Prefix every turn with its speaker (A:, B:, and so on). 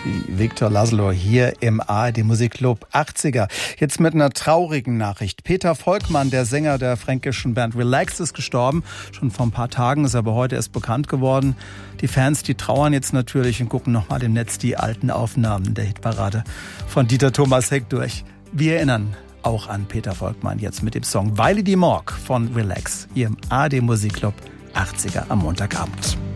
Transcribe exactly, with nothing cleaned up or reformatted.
A: Die Victor Laszlo hier im A R D Musikclub achtziger. Jetzt mit einer traurigen Nachricht. Peter Volkmann, der Sänger der fränkischen Band Relax, ist gestorben. Schon vor ein paar Tagen ist aber heute erst bekannt geworden. Die Fans, die trauern jetzt natürlich und gucken nochmal im Netz die alten Aufnahmen der Hitparade von Dieter Thomas Heck durch. Wir erinnern auch an Peter Volkmann jetzt mit dem Song Weile die Morg von Relax hier im A R D Musikclub achtziger am Montagabend.